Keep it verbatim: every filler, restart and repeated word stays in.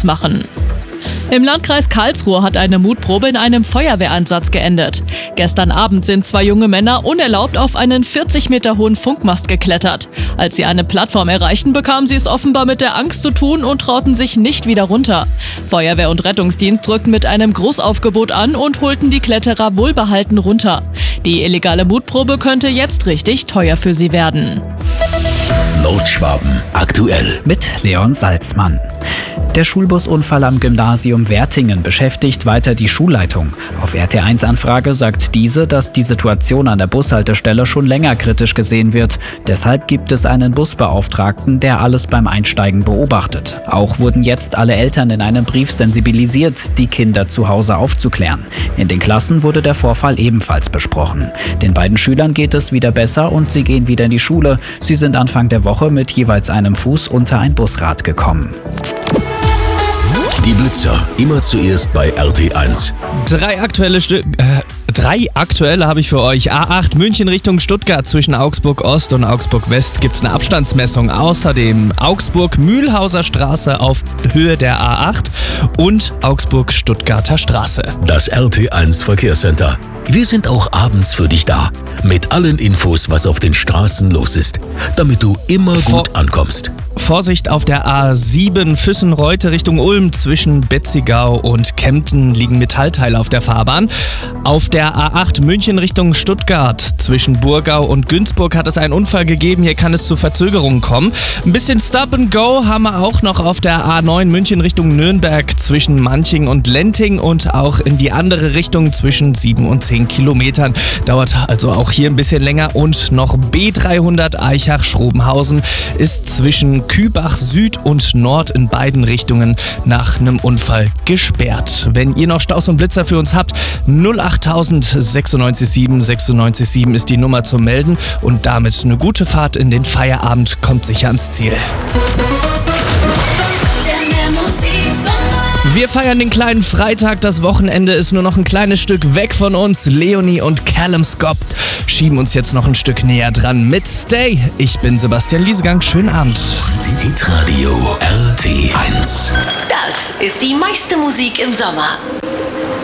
machen. Im Landkreis Karlsruhe hat eine Mutprobe in einem Feuerwehreinsatz geendet. Gestern Abend sind zwei junge Männer unerlaubt auf einen vierzig Meter hohen Funkmast geklettert. Als sie eine Plattform erreichten, bekamen sie es offenbar mit der Angst zu tun und trauten sich nicht wieder runter. Feuerwehr und Rettungsdienst rückten mit einem Großaufgebot an und holten die Kletterer wohlbehalten runter. Die illegale Mutprobe könnte jetzt richtig teuer für sie werden. Nordschwaben aktuell mit Leon Salzmann. Der Schulbusunfall am Gymnasium Wertingen beschäftigt weiter die Schulleitung. Auf R T eins Anfrage sagt diese, dass die Situation an der Bushaltestelle schon länger kritisch gesehen wird. Deshalb gibt es einen Busbeauftragten, der alles beim Einsteigen beobachtet. Auch wurden jetzt alle Eltern in einem Brief sensibilisiert, die Kinder zu Hause aufzuklären. In den Klassen wurde der Vorfall ebenfalls besprochen. Den beiden Schülern geht es wieder besser und sie gehen wieder in die Schule. Sie sind Anfang der Woche mit jeweils einem Fuß unter ein Busrad gekommen. Die Blitzer, immer zuerst bei R T eins. Drei aktuelle Stück... Äh, drei aktuelle habe ich für euch. A acht München Richtung Stuttgart zwischen Augsburg Ost und Augsburg West gibt es eine Abstandsmessung. Außerdem Augsburg-Mühlhauser Straße auf Höhe der A acht und Augsburg-Stuttgarter Straße. Das R T eins Verkehrscenter. Wir sind auch abends für dich da. Mit allen Infos, was auf den Straßen los ist. Damit du immer gut Vor- ankommst. Vorsicht auf der A sieben Füssen-Reute Richtung Ulm. Zwischen Betzigau und Kempten liegen Metallteile auf der Fahrbahn. Auf der A acht München Richtung Stuttgart zwischen Burgau und Günzburg hat es einen Unfall gegeben. Hier kann es zu Verzögerungen kommen. Ein bisschen Stop and Go haben wir auch noch auf der A neun München Richtung Nürnberg zwischen Manching und Lenting und auch in die andere Richtung zwischen sieben und zehn Kilometern. Dauert also auch hier ein bisschen länger. Und noch B dreihundert Eichach-Schrobenhausen ist zwischen Kübach Süd und Nord in beiden Richtungen nach einem Unfall gesperrt. Wenn ihr noch Staus und Blitzer für uns habt, null acht sechsundneunzig sieben sechsundneunzig sieben ist die Nummer zum Melden und damit eine gute Fahrt in den Feierabend, kommt sicher ans Ziel. Wir feiern den kleinen Freitag, das Wochenende ist nur noch ein kleines Stück weg von uns. Leonie und Callum Scott schieben uns jetzt noch ein Stück näher dran mit Stay. Ich bin Sebastian Liesegang, schönen Abend. Hitradio R T eins. Das ist die meiste Musik im Sommer.